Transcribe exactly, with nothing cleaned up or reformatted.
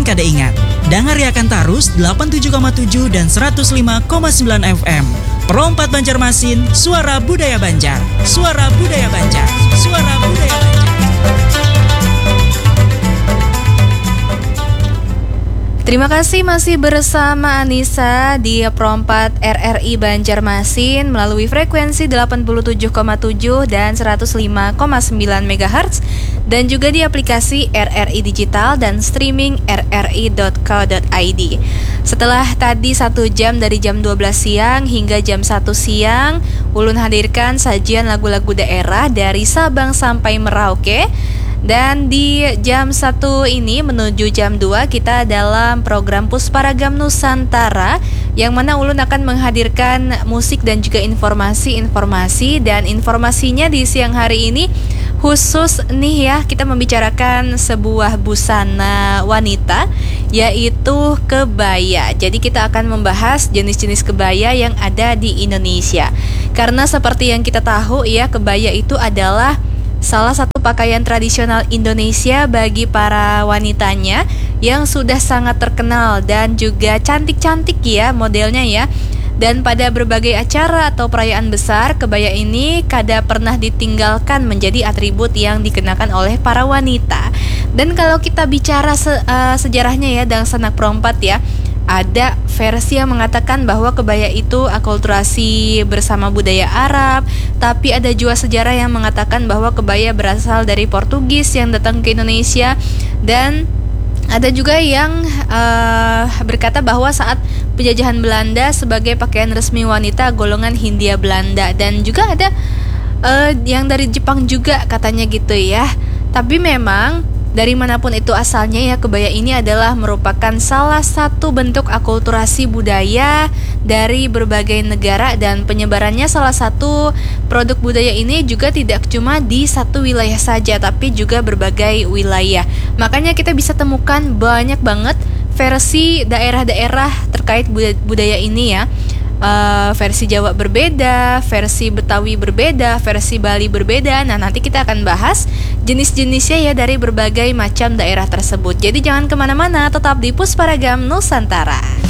kada ingat. Dengarkan terus delapan puluh tujuh koma tujuh dan seratus lima koma sembilan F M. Pro empat Banjarmasin, suara budaya Banjar. Suara budaya Banjar. Suara budaya Banjar. Terima kasih masih bersama Anissa di Pro empat R R I Banjarmasin melalui frekuensi delapan puluh tujuh koma tujuh dan seratus lima koma sembilan megahertz dan juga di aplikasi R R I Digital dan streaming r r i dot co dot i d. Setelah tadi satu jam dari jam dua belas siang hingga jam satu siang, Ulun hadirkan sajian lagu-lagu daerah dari Sabang sampai Merauke. Dan di jam satu ini menuju jam dua kita dalam program Pusparagam Nusantara, yang mana Ulun akan menghadirkan musik dan juga informasi-informasi. Dan informasinya di siang hari ini khusus nih ya, kita membicarakan sebuah busana wanita, yaitu kebaya. Jadi kita akan membahas jenis-jenis kebaya yang ada di Indonesia. Karena seperti yang kita tahu ya, kebaya itu adalah salah satu pakaian tradisional Indonesia bagi para wanitanya yang sudah sangat terkenal dan juga cantik-cantik ya modelnya ya. Dan pada berbagai acara atau perayaan besar, kebaya ini kada pernah ditinggalkan menjadi atribut yang dikenakan oleh para wanita. Dan kalau kita bicara se- uh, sejarahnya ya, dan sanak perompat ya, ada versi yang mengatakan bahwa kebaya itu akulturasi bersama budaya Arab, tapi ada juga sejarah yang mengatakan bahwa kebaya berasal dari Portugis yang datang ke Indonesia. Dan ada juga yang uh, berkata bahwa saat penjajahan Belanda sebagai pakaian resmi wanita golongan Hindia Belanda. Dan juga ada uh, yang dari Jepang juga katanya gitu ya. Tapi memang dari manapun itu asalnya ya, kebaya ini adalah merupakan salah satu bentuk akulturasi budaya dari berbagai negara. Dan penyebarannya salah satu produk budaya ini juga tidak cuma di satu wilayah saja, tapi juga berbagai wilayah. Makanya kita bisa temukan banyak banget versi daerah-daerah terkait budaya ini ya. Uh, versi Jawa berbeda, versi Betawi berbeda, versi Bali berbeda. Nah, nanti kita akan bahas jenis-jenisnya ya dari berbagai macam daerah tersebut. Jadi jangan kemana-mana, tetap di Pusparagam Nusantara.